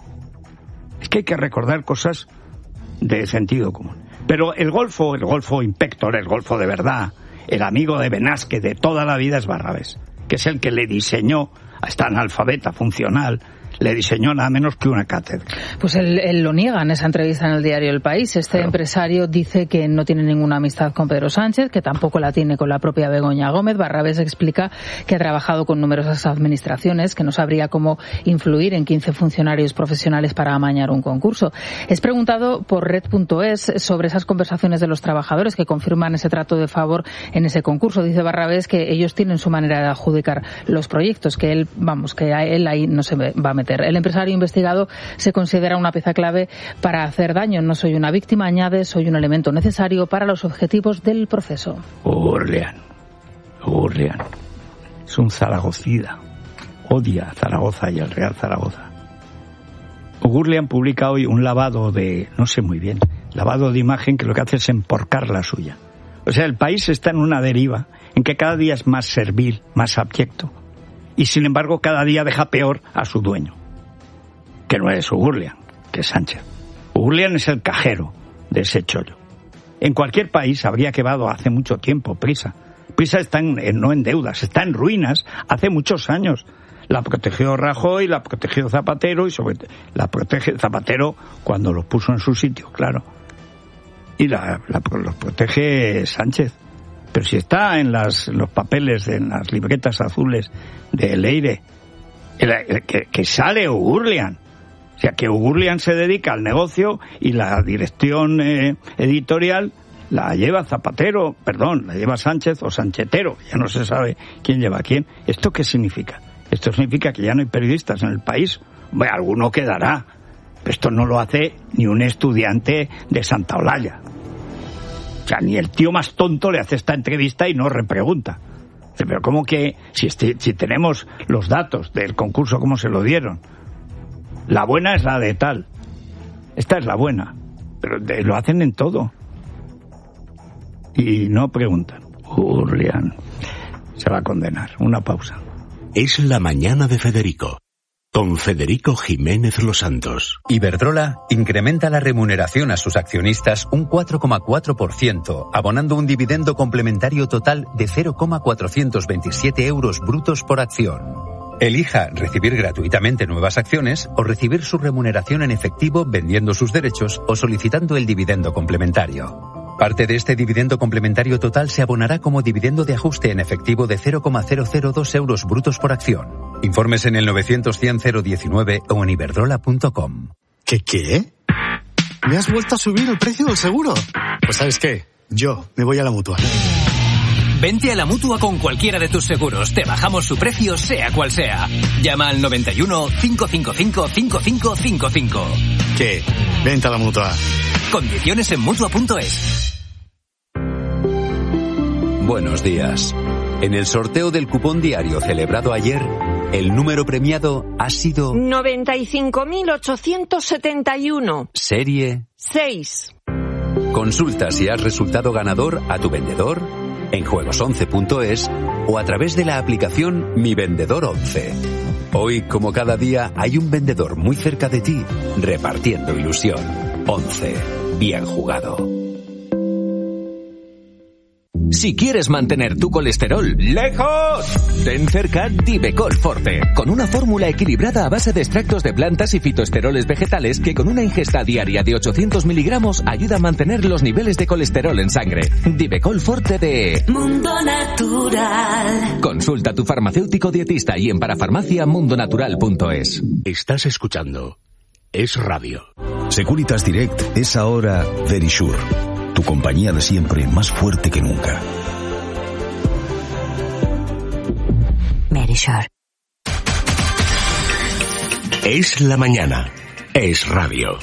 S1: Es que hay que recordar cosas de sentido común. Pero el Golfo, el Golfo Inspector, el Golfo de verdad, el amigo de Benasque de toda la vida es Barrabés, que es el que le diseñó, esta analfabeta funcional, le diseñó nada menos que una cátedra.
S2: Pues él, él lo niega en esa entrevista en el diario El País. Este claro. empresario dice que no tiene ninguna amistad con Pedro Sánchez, que tampoco la tiene con la propia Begoña Gómez. Barrabés explica que ha trabajado con numerosas administraciones, que no sabría cómo influir en quince funcionarios profesionales para amañar un concurso. Es preguntado por Red punto es sobre esas conversaciones de los trabajadores que confirman ese trato de favor en ese concurso. Dice Barrabés que ellos tienen su manera de adjudicar los proyectos, que él, vamos, que a él ahí no se va a meter. El empresario investigado se considera una pieza clave para hacer daño. No soy una víctima, añade, soy un elemento necesario para los objetivos del proceso.
S1: Gurlian, Gurlian, es un zaragocida. Odia a Zaragoza y al Real Zaragoza. Gurlian publica hoy un lavado de, no sé muy bien, lavado de imagen que lo que hace es emporcar la suya. O sea, el país está en una deriva en que cada día es más servil, más abyecto. Y sin embargo cada día deja peor a su dueño, que no es Gurlian, que es Sánchez. Gurlian es el cajero de ese chollo. En cualquier país habría quedado hace mucho tiempo Prisa. Prisa está en, en, no en deudas, está en ruinas hace muchos años. La protegió Rajoy, la protegió Zapatero y sobre la protege Zapatero cuando los puso en su sitio, claro. Y la, la, los protege Sánchez. Pero si está en las, los papeles, en las libretas azules de Leire, el, el, que, que sale Gurlian. O sea, que Gurlian se dedica al negocio y la dirección eh, editorial la lleva Zapatero, perdón, la lleva Sánchez o Sanchetero, ya no se sabe quién lleva a quién. ¿Esto qué significa? Esto significa que ya no hay periodistas en el país. Bueno, alguno quedará. Esto no lo hace ni un estudiante de Santa Olalla. O sea, ni el tío más tonto le hace esta entrevista y no repregunta. Pero ¿cómo que si, este, si tenemos los datos del concurso, cómo se lo dieron? La buena es la de tal. Esta es la buena. Pero de, lo hacen en todo. Y no preguntan. Gurlian se va a condenar. Una pausa.
S6: Es la mañana de Federico. con Federico Jiménez Los Santos.
S7: Iberdrola incrementa la remuneración a sus accionistas un cuatro coma cuatro por ciento, abonando un dividendo complementario total de cero coma cuatrocientos veintisiete euros brutos por acción. Elija recibir gratuitamente nuevas acciones o recibir su remuneración en efectivo vendiendo sus derechos o solicitando el dividendo complementario. Parte de este dividendo complementario total se abonará como dividendo de ajuste en efectivo de cero coma cero cero dos euros brutos por acción. Informes en el novecientos cien cero diecinueve o en iberdrola punto com.
S8: ¿Qué qué? ¿Me has vuelto a subir el precio del seguro? Pues ¿sabes qué? Yo me voy a la Mutua.
S9: Vente a la Mutua con cualquiera de tus seguros. Te bajamos su precio, sea cual sea. Llama al noventa y uno, cinco cinco cinco, cinco cinco cinco cinco.
S8: ¿Qué? Vente a la Mutua.
S9: Condiciones en Mutua punto es.
S7: Buenos días. En el sorteo del cupón diario celebrado ayer, el número premiado ha sido
S10: noventa y cinco mil ochocientos setenta y uno.
S7: Serie
S10: seis.
S7: Consulta si has resultado ganador a tu vendedor, en juegos once punto es o a través de la aplicación Mi Vendedor once. Hoy, como cada día, hay un vendedor muy cerca de ti, repartiendo ilusión. once. Bien jugado.
S9: Si quieres mantener tu colesterol lejos, ten cerca Divecol Forte, con una fórmula equilibrada a base de extractos de plantas y fitoesteroles vegetales que con una ingesta diaria de ochocientos miligramos ayuda a mantener los niveles de colesterol en sangre. Divecol Forte de
S11: Mundo Natural.
S9: Consulta a tu farmacéutico dietista y en parafarmacia mundo natural punto es.
S6: Estás escuchando Es Radio.
S12: Securitas Direct es ahora Verisure. Tu compañía de siempre, más fuerte que nunca.
S11: Verisure.
S6: Es la mañana. Es Radio.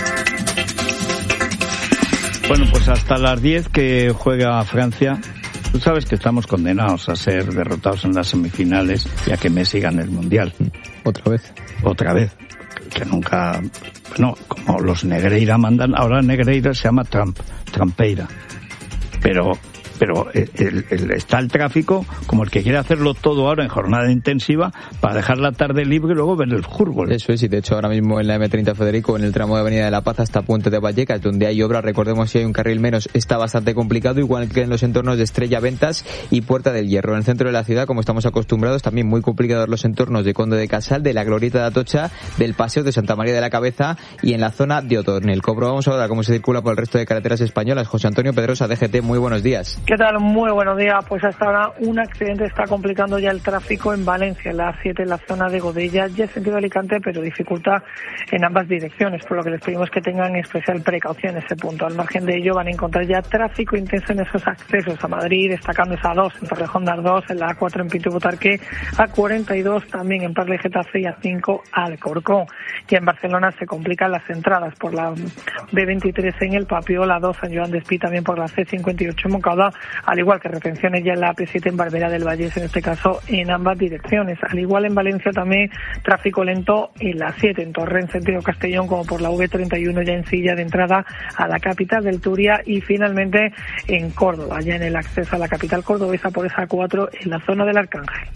S1: Bueno, pues hasta las diez que juega Francia. Tú sabes que estamos condenados a ser derrotados en las semifinales y a que Messi gane el Mundial.
S3: ¿Otra vez?
S1: Otra vez. Que nunca... Bueno, como los Negreira mandan... Ahora Negreira se llama Trump, Trumpeira. Pero... Pero el, el, está el tráfico como el que quiere hacerlo todo ahora en jornada intensiva para dejar la tarde libre y luego ver el fútbol.
S3: Eso es, y de hecho ahora mismo en la eme treinta Federico, en el tramo de Avenida de la Paz hasta Puente de Vallecas, donde hay obra, recordemos si hay un carril menos, está bastante complicado, igual que en los entornos de Estrella Ventas y Puerta del Hierro. En el centro de la ciudad, como estamos acostumbrados, también muy complicados los entornos de Conde de Casal, de la Glorieta de Atocha, del Paseo de Santa María de la Cabeza y en la zona de Otornel. Comprobamos ahora cómo se circula por el resto de carreteras españolas. José Antonio Pedrosa, D G T, muy buenos días.
S13: ¿Qué tal? Muy buenos días. Pues hasta ahora un accidente está complicando ya el tráfico en Valencia, en la A siete, en la zona de Godella, ya sentido Alicante, pero dificulta en ambas direcciones, por lo que les pedimos que tengan especial precaución en ese punto. Al margen de ello van a encontrar ya tráfico intenso en esos accesos a Madrid, destacando esa A dos en Torrejón de Ardoz, en la A cuatro en Pinto-Butarque, A cuarenta y dos también en Parle Getafe y A cinco Alcorcón. Y en Barcelona se complican las entradas por la B veintitrés en El Papio, la dos San Joan de Espí, también por la C cincuenta y ocho en Moncada, al igual que retenciones ya en la A P siete en Barbera del Vallés, en este caso en ambas direcciones. Al igual en Valencia también tráfico lento en la siete en Torrent sentido Castellón, como por la V treinta y uno ya en Silla de entrada a la capital del Turia, y finalmente en Córdoba, ya en el acceso a la capital cordobesa por esa cuatro en la zona del Arcángel.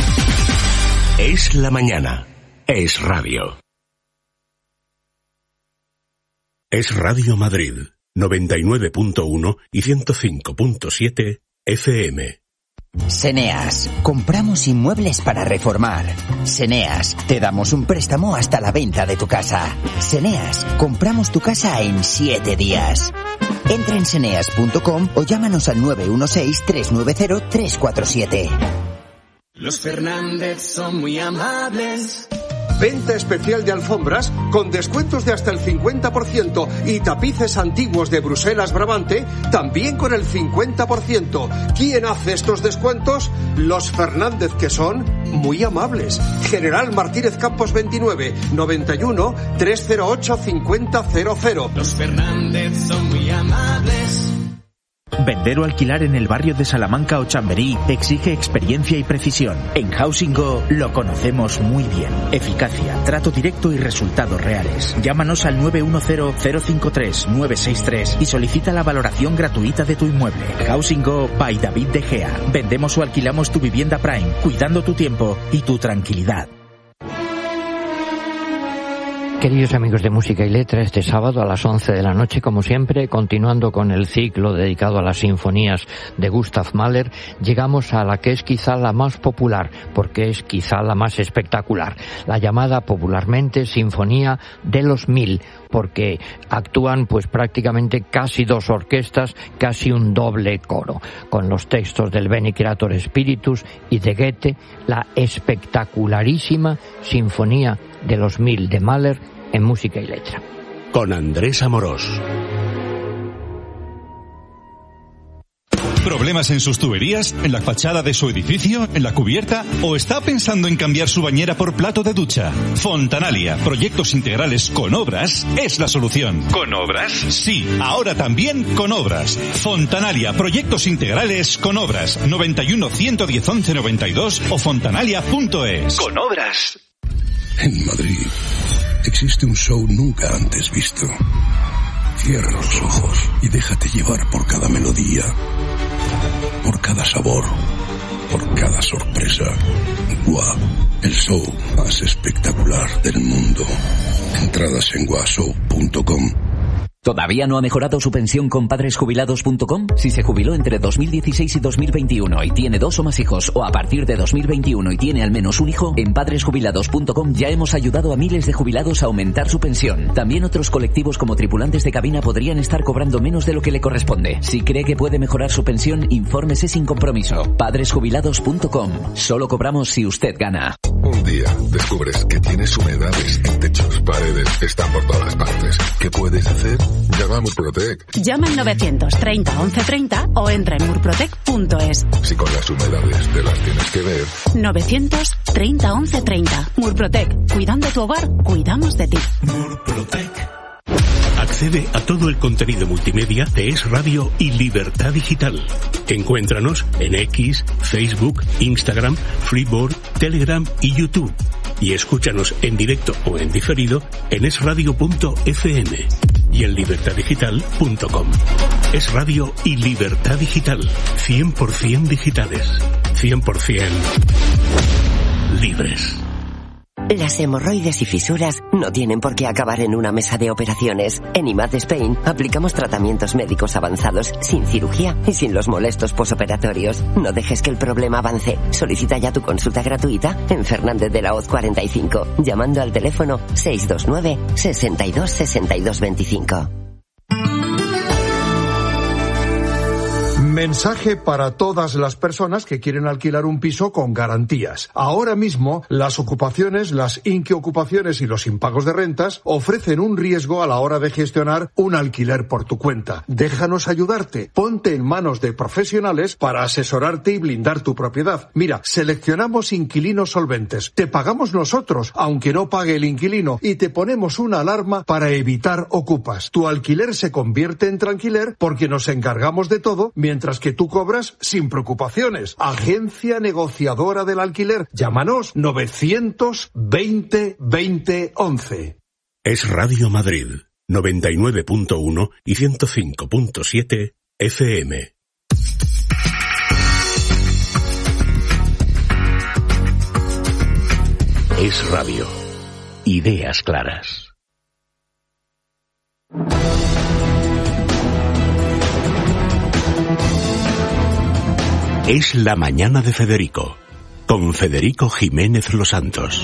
S6: Es la mañana. Es Radio. Es Radio Madrid, noventa y nueve punto uno y ciento cinco punto siete F M.
S14: Seneas, compramos inmuebles para reformar. Seneas, te damos un préstamo hasta la venta de tu casa. Seneas, compramos tu casa en siete días. Entra en seneas punto com o llámanos al nueve uno seis, tres nueve cero, tres cuatro siete.
S15: Los Fernández son muy amables.
S16: Venta especial de alfombras con descuentos de hasta el cincuenta por ciento y tapices antiguos de Bruselas Brabante también con el cincuenta por ciento. ¿Quién hace estos descuentos? Los Fernández, que son muy amables. General Martínez Campos veintinueve, noventa y uno, trescientos ocho, cincuenta cero cero.
S15: Los Fernández son muy amables.
S17: Vender o alquilar en el barrio de Salamanca o Chamberí exige experiencia y precisión. En Housing Go lo conocemos muy bien. Eficacia, trato directo y resultados reales. Llámanos al nueve uno cero, cero cinco tres, nueve seis tres y solicita la valoración gratuita de tu inmueble. Housing Go by David De Gea. Vendemos o alquilamos tu vivienda Prime, cuidando tu tiempo y tu tranquilidad.
S18: Queridos amigos de Música y Letra, este sábado a las once de la noche, como siempre, continuando con el ciclo dedicado a las sinfonías de Gustav Mahler, llegamos a la que es quizá la más popular, porque es quizá la más espectacular, la llamada popularmente Sinfonía de los Mil, porque actúan pues prácticamente casi dos orquestas, casi un doble coro, con los textos del Bene Creator Spiritus y de Goethe, la espectacularísima Sinfonía de los Mil de Mahler en Música y Letra.
S6: Con Andrés Amorós.
S19: ¿Problemas en sus tuberías? ¿En la fachada de su edificio? ¿En la cubierta? ¿O está pensando en cambiar su bañera por plato de ducha? Fontanalia, proyectos integrales con obras, es la solución. ¿Con obras? Sí, ahora también con obras. Fontanalia, proyectos integrales con obras. noventa y uno, ciento diez, once, noventa y dos o fontanalia punto es.
S6: Con obras.
S20: En Madrid existe un show nunca antes visto. Cierra los ojos y déjate llevar por cada melodía, por cada sabor, por cada sorpresa. Gua, el show más espectacular del mundo. Entradas en gua show punto com.
S9: ¿Todavía no ha mejorado su pensión con padres jubilados punto com? Si se jubiló entre dos mil dieciséis y dos mil veintiuno y tiene dos o más hijos, o a partir de dos mil veintiuno y tiene al menos un hijo, en padres jubilados punto com ya hemos ayudado a miles de jubilados a aumentar su pensión. También otros colectivos como tripulantes de cabina podrían estar cobrando menos de lo que le corresponde. Si cree que puede mejorar su pensión, infórmese sin compromiso. padres jubilados punto com. Solo cobramos si usted gana.
S21: Un día descubres que tienes humedades en techos, paredes, están por todas partes. ¿Qué puedes hacer? Llama a Murprotec.
S22: Llama al novecientos treinta once treinta o entra en murprotec punto es.
S21: Si con las humedades te las tienes que ver.
S22: novecientos treinta once treinta. Murprotec. Cuidando tu hogar, cuidamos de ti.
S6: Murprotec. Accede a todo el contenido multimedia de Es Radio y Libertad Digital. Encuéntranos en X, Facebook, Instagram, Freeboard, Telegram y YouTube. Y escúchanos en directo o en diferido en es radio punto efe eme y en libertad digital punto com. Es Radio y Libertad Digital. cien por ciento digitales. cien por ciento libres.
S23: Las hemorroides y fisuras no tienen por qué acabar en una mesa de operaciones. En I M A D Spain aplicamos tratamientos médicos avanzados sin cirugía y sin los molestos posoperatorios. No dejes que el problema avance. Solicita ya tu consulta gratuita en Fernández de la Hoz cuarenta y cinco, llamando al teléfono seis dos nueve, sesenta y dos, sesenta y dos veinticinco.
S24: Mensaje para todas las personas que quieren alquilar un piso con garantías. Ahora mismo, las ocupaciones, las inquiocupaciones y los impagos de rentas ofrecen un riesgo a la hora de gestionar un alquiler por tu cuenta. Déjanos ayudarte. Ponte en manos de profesionales para asesorarte y blindar tu propiedad. Mira, seleccionamos inquilinos solventes. Te pagamos nosotros, aunque no pague el inquilino, y te ponemos una alarma para evitar ocupas. Tu alquiler se convierte en tranquiler porque nos encargamos de todo, mientras que tú cobras sin preocupaciones. Agencia negociadora del alquiler. Llámanos novecientos veinte veinte once.
S6: Es Radio Madrid, noventa y nueve punto uno y ciento cinco punto siete efe eme. Es Radio. Ideas claras. Es la mañana de Federico, con Federico Jiménez Los Santos.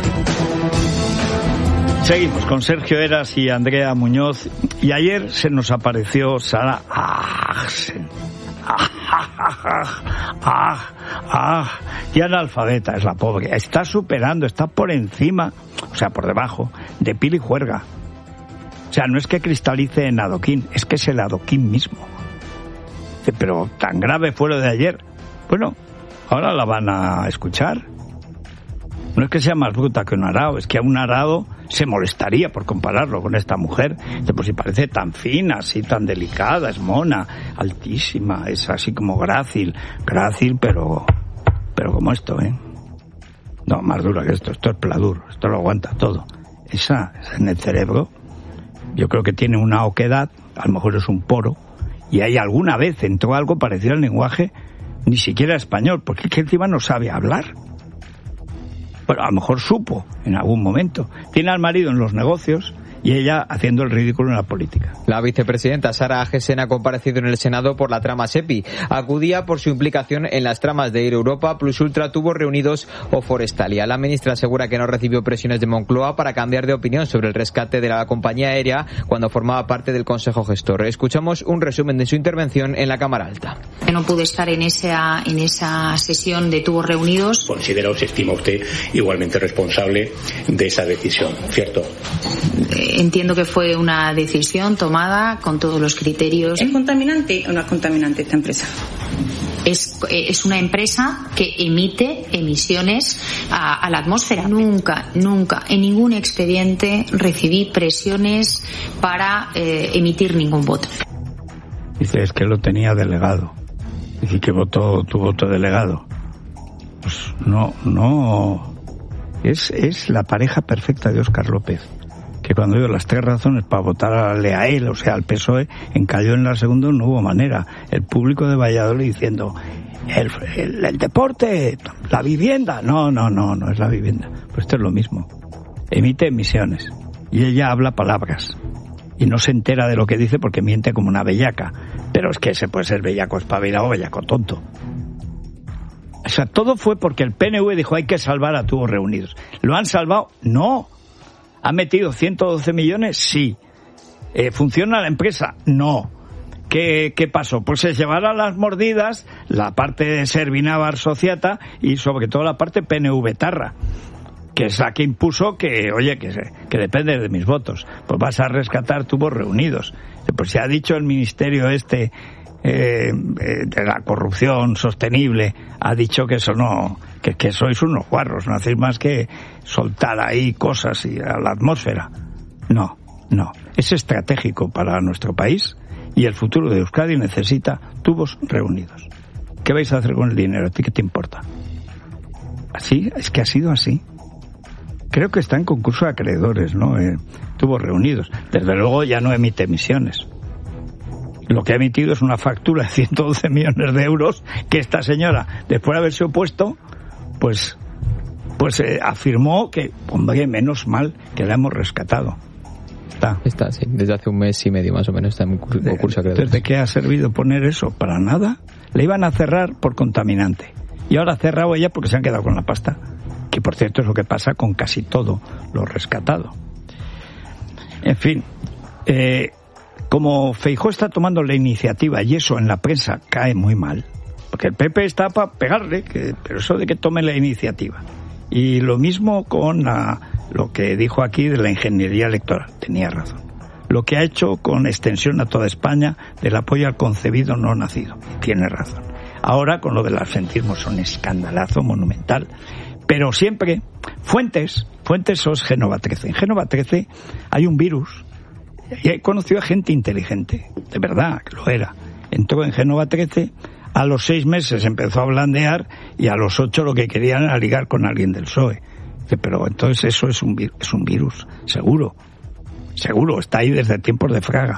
S1: Seguimos con Sergio Eras y Andrea Muñoz. Y ayer se nos apareció Sara Ahsen. Ah, ah, ah, ah, ah, y analfabeta es la pobre. Está superando, está por encima, o sea, por debajo, de Pili Juerga. O sea, no es que cristalice en adoquín, es que es el adoquín mismo. Pero tan grave fue lo de ayer. Bueno, ahora la van a escuchar. No es que sea más bruta que un arao, es que a un arado se molestaría por compararlo con esta mujer. Pues si parece tan fina, así tan delicada, es mona, altísima, es así como grácil, grácil, pero pero como esto, ¿eh? No, más dura que esto, esto es pladur, esto lo aguanta todo. Esa, esa en el cerebro, yo creo que tiene una oquedad, a lo mejor es un poro, y hay alguna vez entró algo parecido al lenguaje, ni siquiera español, porque es que encima no sabe hablar. Bueno, a lo mejor supo en algún momento. Tiene al marido en los negocios y ella haciendo el ridículo en la política.
S3: La vicepresidenta Sara Agesen ha comparecido en el Senado por la trama SEPI. Acudía por su implicación en las tramas de Air Europa, Plus Ultra, Tubos Reunidos o Forestalia. La ministra asegura que no recibió presiones de Moncloa para cambiar de opinión sobre el rescate de la compañía aérea cuando formaba parte del Consejo Gestor. Escuchamos un resumen de su intervención en la Cámara Alta.
S2: No pude estar en esa, en esa sesión de Tubos Reunidos.
S4: ¿Considera o se estima usted igualmente responsable de esa decisión, cierto?
S2: Entiendo que fue una decisión tomada con todos los criterios.
S5: ¿Es contaminante o no es contaminante esta empresa?
S2: Es, es una empresa que emite emisiones a, a la atmósfera. Nunca, nunca, en ningún expediente recibí presiones para eh, emitir ningún voto.
S1: Dice, es que lo tenía delegado. Dice que votó tu voto delegado. Pues no, no. Es, es la pareja perfecta de Óscar López, que cuando dio las tres razones para votarle a él, o sea, al P S O E, encalló en la segunda, no hubo manera. El público de Valladolid diciendo, el, el, el deporte, la vivienda. No, no, no, no es la vivienda. Pues esto es lo mismo. Emite emisiones. Y ella habla palabras. Y no se entera de lo que dice porque miente como una bellaca. Pero es que se puede ser bellaco espabilado o bellaco tonto. O sea, todo fue porque el P N V dijo hay que salvar a Tubos Reunidos. ¿Lo han salvado? No. ¿Ha metido ciento doce millones? Sí. Eh, ¿Funciona la empresa? No. ¿Qué, qué pasó? Pues se llevará las mordidas la parte de Servinavar Sociata y sobre todo la parte P N V-Tarra, que es la que impuso que, oye, que, que depende de mis votos. Pues vas a rescatar Tubos Reunidos. Pues se ha dicho el ministerio este eh, de la corrupción sostenible, ha dicho que eso no... Que, que sois unos guarros, no hacéis más que soltar ahí cosas y a la atmósfera. No, no. Es estratégico para nuestro país y el futuro de Euskadi necesita Tubos Reunidos. ¿Qué vais a hacer con el dinero? ¿A ti qué te importa? Así, es que ha sido así. Creo que está en concurso de acreedores, ¿no? Eh, Tubos Reunidos. Desde luego ya no emite emisiones. Lo que ha emitido es una factura de ciento doce millones de euros que esta señora, después de haberse opuesto, pues pues eh, afirmó que, hombre, menos mal que la hemos rescatado. Está.
S3: Está, sí. Desde hace un mes y medio más o menos está en concurso de acreedores.
S1: ¿Desde qué ha servido poner eso? Para nada. Le iban a cerrar por contaminante. Y ahora ha cerrado ella porque se han quedado con la pasta. Que, por cierto, es lo que pasa con casi todo lo rescatado. En fin, eh, como Feijóo está tomando la iniciativa y eso en la prensa cae muy mal, porque el P P está para pegarle, que, pero eso de que tome la iniciativa. Y lo mismo con la, lo que dijo aquí de la ingeniería electoral, tenía razón. Lo que ha hecho con extensión a toda España del apoyo al concebido no nacido, tiene razón. Ahora con lo del absentismo es un escandalazo monumental. Pero siempre, Fuentes, Fuentes es Génova trece. En Génova trece hay un virus. Y he conocido a gente inteligente, de verdad, que lo era. Entró en Génova trece, a los seis meses empezó a blandear y a los ocho lo que querían era ligar con alguien del P S O E. Dice, pero entonces eso es un, es un virus, seguro, seguro, está ahí desde tiempos de Fraga.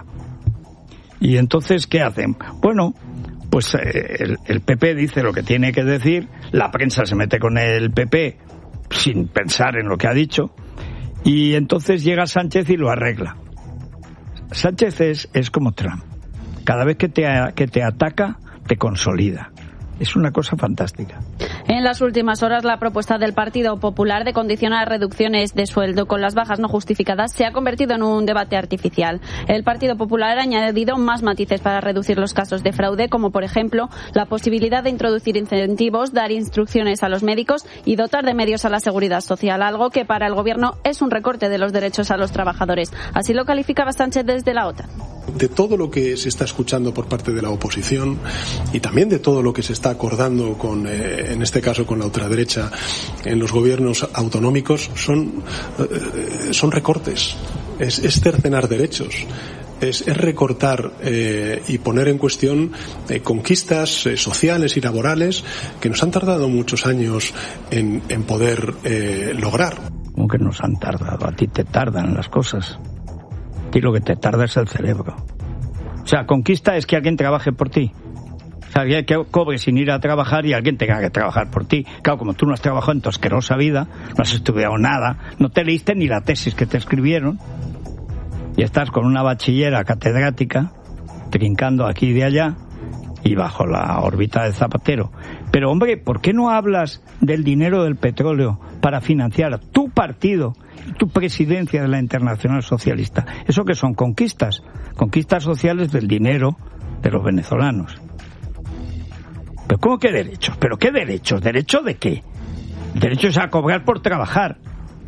S1: Y entonces, ¿qué hacen? Bueno, pues eh, el, el P P dice lo que tiene que decir, la prensa se mete con el P P sin pensar en lo que ha dicho, y entonces llega Sánchez y lo arregla. Sánchez es, es como Trump. Cada vez que te, que te ataca, te consolida. Es una cosa fantástica.
S8: En las últimas horas, la propuesta del Partido Popular de condicionar reducciones de sueldo con las bajas no justificadas se ha convertido en un debate artificial. El Partido Popular ha añadido más matices para reducir los casos de fraude, como por ejemplo la posibilidad de introducir incentivos, dar instrucciones a los médicos y dotar de medios a la seguridad social, algo que para el Gobierno es un recorte de los derechos a los trabajadores. Así lo calificaba Sánchez desde la OTAN.
S25: De todo lo que se está escuchando por parte de la oposición y también de todo lo que se está acordando con, eh, en este caso con la ultraderecha en los gobiernos autonómicos, son, eh, son recortes, es, es cercenar derechos. Es, es recortar eh, y poner en cuestión eh, conquistas eh, sociales y laborales que nos han tardado muchos años en, en poder eh, lograr.
S1: ¿Cómo que nos han tardado? A ti te tardan las cosas. A ti lo que te tarda es el cerebro. O sea, conquista es que alguien trabaje por ti. O sea, que cobres sin ir a trabajar y alguien tenga que trabajar por ti. Claro, como tú no has trabajado en tu asquerosa vida, no has estudiado nada, no te leíste ni la tesis que te escribieron, y estás con una bachillera catedrática, trincando aquí y de allá, y bajo la órbita de Zapatero. Pero, hombre, ¿por qué no hablas del dinero del petróleo para financiar tu partido y tu presidencia de la Internacional Socialista? ¿Eso qué son? Conquistas. Conquistas sociales del dinero de los venezolanos. ¿Pero cómo que derechos? ¿Pero qué derechos? ¿Derecho de qué? Derechos a cobrar por trabajar.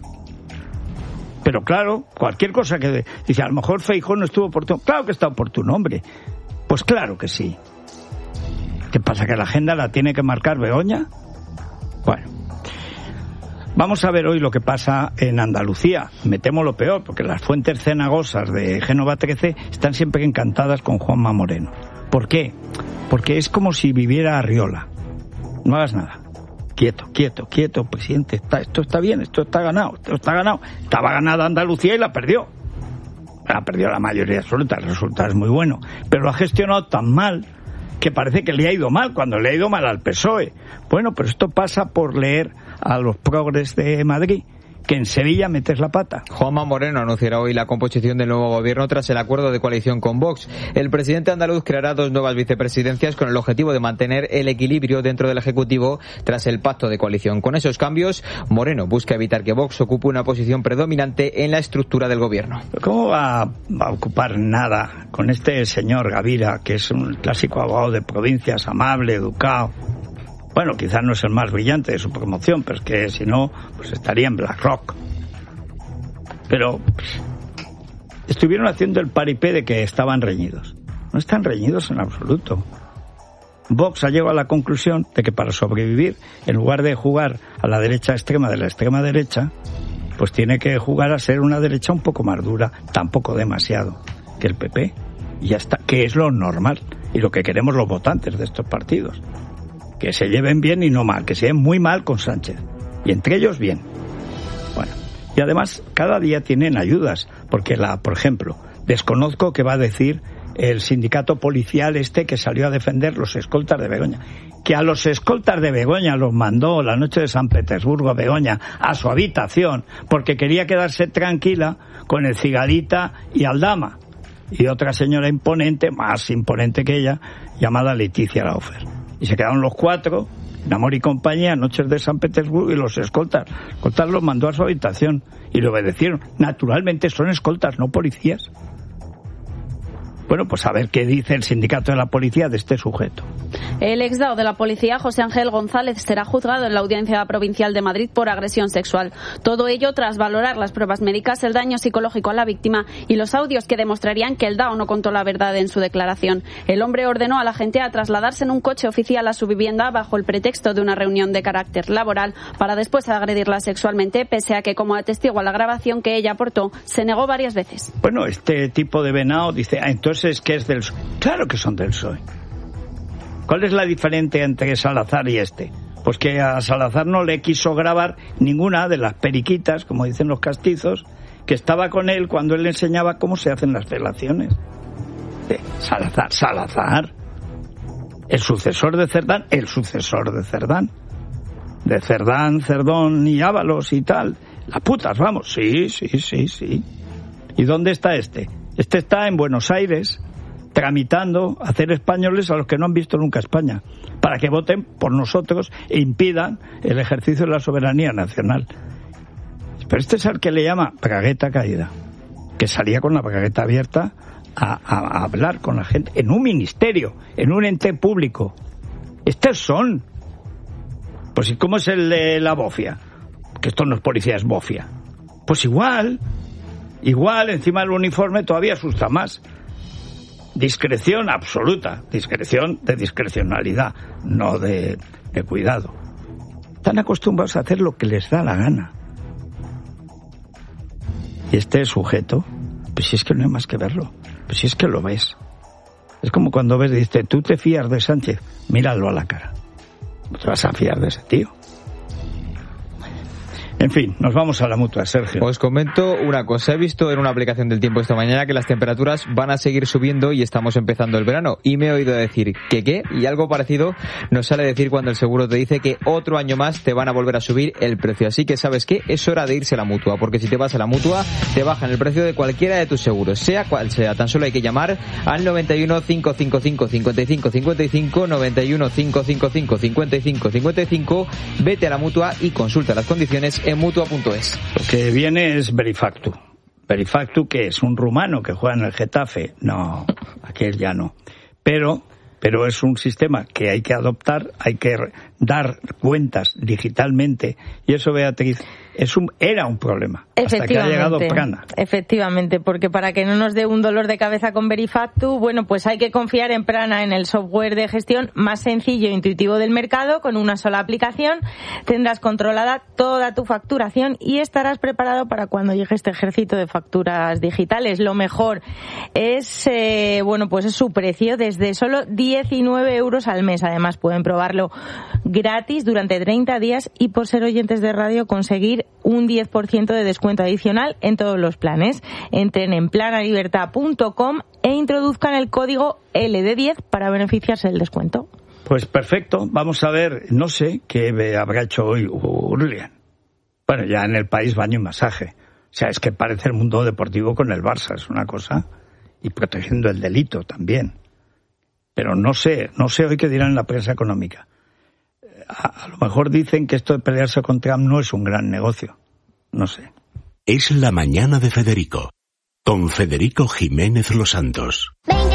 S1: Pero claro, cualquier cosa que... Dice, a lo mejor Feijóo no estuvo oportuno. Claro que está oportuno, hombre. Pues claro que sí. ¿Qué pasa? ¿Que la agenda la tiene que marcar Begoña? Bueno. Vamos a ver hoy lo que pasa en Andalucía. Me temo lo peor, porque las fuentes cenagosas de Génova trece están siempre encantadas con Juanma Moreno. ¿Por qué? Porque es como si viviera Arriola. No hagas nada. Quieto, quieto, quieto, presidente. Está, esto está bien, esto está ganado, esto está ganado. Estaba ganada Andalucía y la perdió. La perdió la mayoría absoluta, el resultado es muy bueno. Pero lo ha gestionado tan mal que parece que le ha ido mal, cuando le ha ido mal al P S O E. Bueno, pero esto pasa por leer a los progres de Madrid, que en Sevilla metes la pata.
S3: Juanma Moreno anunciará hoy la composición del nuevo gobierno tras el acuerdo de coalición con Vox. El presidente andaluz creará dos nuevas vicepresidencias con el objetivo de mantener el equilibrio dentro del Ejecutivo tras el pacto de coalición. Con esos cambios, Moreno busca evitar que Vox ocupe una posición predominante en la estructura del gobierno.
S1: ¿Cómo va a ocupar nada con este señor Gavira, que es un clásico abogado de provincias, amable, educado? Bueno, quizás no es el más brillante de su promoción, pero es que si no, pues estaría en BlackRock. Pero pues, estuvieron haciendo el paripé de que estaban reñidos. No están reñidos en absoluto. Vox ha llegado a la conclusión de que para sobrevivir, en lugar de jugar a la derecha extrema de la extrema derecha, pues tiene que jugar a ser una derecha un poco más dura, tampoco demasiado, que el P P. Y ya está, que es lo normal y lo que queremos los votantes de estos partidos. Que se lleven bien y no mal, que se lleven muy mal con Sánchez. Y entre ellos bien. Bueno, y además cada día tienen ayudas, porque la, por ejemplo, desconozco qué va a decir el sindicato policial este que salió a defender los escoltas de Begoña. Que a los escoltas de Begoña los mandó la noche de San Petersburgo Begoña a su habitación, porque quería quedarse tranquila con el Cigalita y Aldama. Y otra señora imponente, más imponente que ella, llamada Leticia Laufer. Y se quedaron los cuatro, en Amor y Compañía, Noches de San Petersburgo, y los escoltas. Escoltas los mandó a su habitación y le obedecieron. Naturalmente son escoltas, no policías. Bueno, pues a ver qué dice el sindicato de la policía de este sujeto.
S8: El exdao de la policía, José Ángel González, será juzgado en la Audiencia Provincial de Madrid por agresión sexual. Todo ello tras valorar las pruebas médicas, el daño psicológico a la víctima y los audios que demostrarían que el dao no contó la verdad en su declaración. El hombre ordenó a la gente a trasladarse en un coche oficial a su vivienda bajo el pretexto de una reunión de carácter laboral para después agredirla sexualmente, pese a que, como atestigua la grabación que ella aportó, se negó varias veces.
S1: Bueno, este tipo de venado dice, ah, entonces es que es del P S O E. Claro que son del P S O E. ¿Cuál es la diferencia entre Salazar y este? Pues que a Salazar no le quiso grabar ninguna de las periquitas, como dicen los castizos, que estaba con él cuando él le enseñaba cómo se hacen las felaciones. De Salazar, Salazar. El sucesor de Cerdán, el sucesor de Cerdán. De Cerdán, Cerdón y Ábalos y tal. Las putas, vamos. Sí, sí, sí, sí. ¿Y dónde está este? Este está en Buenos Aires, tramitando hacer españoles a los que no han visto nunca España, para que voten por nosotros e impidan el ejercicio de la soberanía nacional. Pero este es al que le llama bragueta caída, que salía con la bragueta abierta a, a, a hablar con la gente, en un ministerio, en un ente público. Estos son. Pues ¿y cómo es el de la bofia? Que esto no es policía, es bofia. Pues igual, igual, encima del uniforme todavía asusta más. Discreción absoluta, discreción de discrecionalidad, no de, de cuidado. Están acostumbrados a hacer lo que les da la gana. Y este sujeto, pues si es que no hay más que verlo, pues si es que lo ves. Es como cuando ves, dices, tú te fías de Sánchez, míralo a la cara. No te vas a fiar de ese tío. En fin, nos vamos a la Mutua, Sergio.
S3: Os comento una cosa. He visto en una aplicación del tiempo esta mañana que las temperaturas van a seguir subiendo y estamos empezando el verano. Y me he oído decir que qué, y algo parecido nos sale decir cuando el seguro te dice que otro año más te van a volver a subir el precio. Así que, ¿sabes qué? Es hora de irse a la Mutua, porque si te vas a la Mutua, te bajan el precio de cualquiera de tus seguros, sea cual sea. Tan solo hay que llamar al noventa y uno, cinco cinco cinco, cincuenta y cinco cincuenta y cinco, noventa y uno, cinco cinco cinco, cincuenta y cinco cincuenta y cinco, vete a la Mutua y consulta las condiciones en mutua punto es.
S1: Lo que viene es Verifactu. ¿Verifactu qué es? ¿Un rumano que juega en el Getafe? No, aquel ya no. Pero, pero es un sistema que hay que adoptar, hay que dar cuentas digitalmente, y eso, Beatriz, es un, era un problema. Hasta que ha llegado Prana.
S7: Efectivamente, porque para que no nos dé un dolor de cabeza con Verifactu, bueno, pues hay que confiar en Prana, en el software de gestión más sencillo e intuitivo del mercado. Con una sola aplicación tendrás controlada toda tu facturación y estarás preparado para cuando llegue este ejército de facturas digitales. Lo mejor es, eh, bueno, pues es su precio, desde solo diecinueve euros al mes. Además, pueden probarlo gratis durante treinta días y, por ser oyentes de radio, conseguir un diez por ciento de descuento adicional en todos los planes. Entren en planalibertad punto com e introduzcan el código L D diez para beneficiarse del descuento.
S1: Pues perfecto, vamos a ver, no sé qué habrá hecho hoy Urlian. Bueno, ya en el País baño y masaje. O sea, es que parece el mundo deportivo con el Barça, es una cosa. Y protegiendo el delito también. Pero no sé, no sé hoy qué dirán en la prensa económica. A, a lo mejor dicen que esto de pelearse con Trump no es un gran negocio. No sé.
S6: Es la mañana de Federico, con Federico Jiménez Los Santos.
S10: Venga.